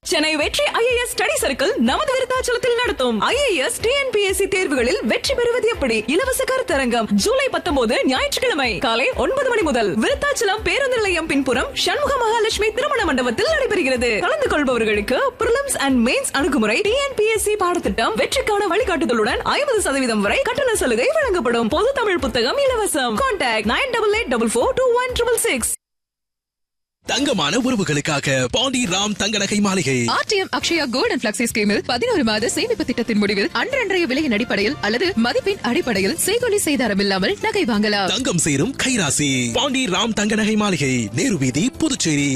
சென்னை வெற்றி IAS study circle நமது விருத்தாச்சலத்தில் நடத்தும் IAS TNPSC தேர்வுகளில் வெற்றி பெறுவது எப்படி இலவச கருத்தரங்கம் ஜூலை 19 ஞாயிற்றுக்கிழமை காலை 9 மணி முதல் விருத்தாச்சலம் பேருந்து நிலையம் பின்புறம் சண்முக மகாலட்சுமி திருமண மண்டபத்தில் நடைபெறுகிறது. கலந்து கொள்பவர்களுக்கு பிரிலிம்ஸ் அண்ட் மெயின்ஸ் அணுகுமுறை TNPSC பாடத்திட்டம் வெற்றிக்கான வழிகாட்டுதலுடன் 50% வரை கட்டண சலுகை வழங்கப்படும். பொது தமிழ் புத்தகம் இலவசம். கான்டாக்ட் 9884421666. தங்கமான உறவுகளுக்காக பாண்டி ராம் தங்க நகை மாளிகை. RTM Akshaya gold and flexi ஸ்கீமில் 11 மாத சேமிப்பு திட்டத்தின் முடிவில் அன்றைய விலையின் அடிப்படையில் அல்லது மதிப்பின் அடிப்படையில் செய்கூலி செய்தாரம் இல்லாமல் நகை வாங்கலாம். தங்கம் சேரும் கைராசி பாண்டி ராம் தங்க நகை மாளிகை, நேரு வீதி, புதுச்சேரி.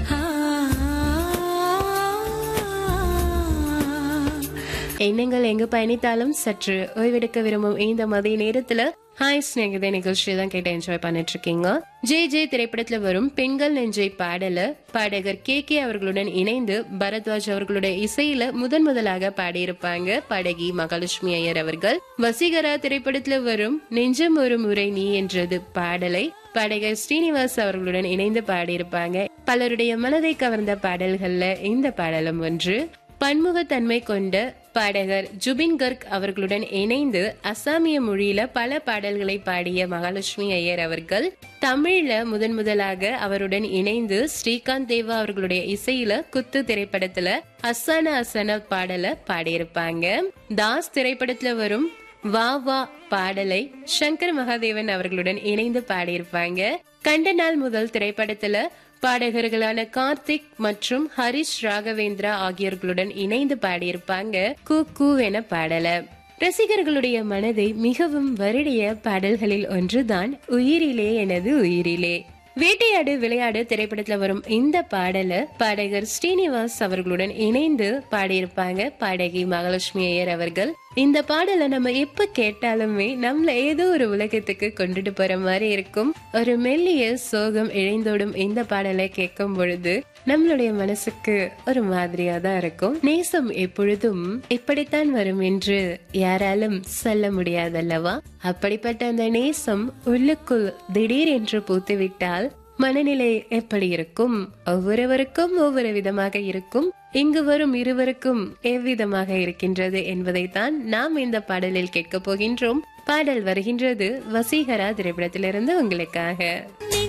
எண்ணங்கள் எங்கு பயணித்தாலும் சற்று ஓய்வெடுக்க விரும்பும் இந்த மதிய நேரத்துல ஹாய் ஸ்நேகிதே நிகழ்ச்சியை தான் கேட்டு என்ஜாய் பண்ணிட்டு இருக்கீங்க. ஜே திரைப்படத்துல வரும் பெண்கள் நெஞ்சை பாடல பாடகர் KK அவர்களுடன் இணைந்து பரத்வாஜ் அவர்களுடைய இசையில முதலாக பாடியிருப்பாங்க பாடகி மகாலட்சுமி ஐயர் அவர்கள். வசீகரா திரைப்படத்துல வரும் நெஞ்சம் ஒரு முறை நீ என்றது பாடலை பாடகர் ஸ்ரீனிவாஸ் அவர்களுடன் இணைந்து பாடியிருப்பாங்க. பலருடைய மனதை கவர்ந்த பாடல்கள்ல இந்த பாடலும் ஒன்று. பன்முகத்தன்மை கொண்ட பாடகர் ஜுபின் கர்க் அவர்களுடன் இணைந்து அசாமிய மொழியில பல பாடல்களை பாடிய மகாலட்சுமி ஐயர் அவர்கள் தமிழ்ல முதலாக அவருடன் இணைந்து ஸ்ரீகாந்த் தேவா அவர்களுடைய இசையில குத்து திரைப்படத்துல அசான பாடலை பாடியிருப்பாங்க. தாஸ் திரைப்படத்துல வரும் வா வா பாடலை சங்கர் மகாதேவன் அவர்களுடன் இணைந்து பாடியிருப்பாங்க. கண்ட நாள் முதல் திரைப்படத்துல பாடகர்களான கார்த்திக் மற்றும் ஹரிஷ் ராகவேந்திரா ஆகியோர்களுடன் இணைந்து பாடியிருப்பாங்க கூ என பாடல. ரசிகர்களுடைய மனதை மிகவும் வருடிய பாடல்களில் ஒன்றுதான் உயிரிலே எனது உயிரிலே. வேட்டையாடு விளையாடு திரைப்படத்துல வரும் இந்த பாடல பாடகர் ஸ்ரீனிவாஸ் அவர்களுடன் இணைந்து பாடியிருப்பாங்க பாடகி மகாலட்சுமி ஐயர் அவர்கள். இந்த பாடலை நம்ம எப்ப கேட்டாலுமே நம்மள ஏதோ ஒரு உலகத்துக்கு கொண்டுட்டு போற மாதிரி இருக்கும். ஒரு மெல்லிய சோகம் இழைந்தோடும் இந்த பாடலை கேட்கும் பொழுது நம்மளுடைய மனசுக்கு ஒரு மாதிரியா தான் இருக்கும். நேசம் எப்பொழுதும் இப்படித்தான் வரும் என்று யாராலும் சொல்ல முடியாதல்லவா? அப்படிப்பட்ட அந்த நேசம் உள்ளுக்குள் திடீர் என்று பூத்துவிட்டால் மனநிலை எப்படி இருக்கும்? ஒவ்வொருவருக்கும் ஒவ்வொரு விதமாக இருக்கும். இங்கு வரும் இருவருக்கும் எவ்விதமாக இருக்கின்றது என்பதைத்தான் நாம் இந்த பாடலில் கேட்க போகின்றோம். பாடல் வருகின்றது வசீகரா திரைப்படத்திலிருந்து உங்களுக்காக.